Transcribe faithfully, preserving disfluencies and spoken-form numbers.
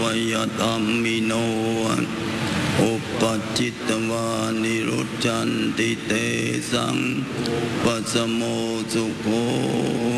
ยธรรมิโนอุปจิตตวานิรุจจันติเตสังปัสสโมสุโข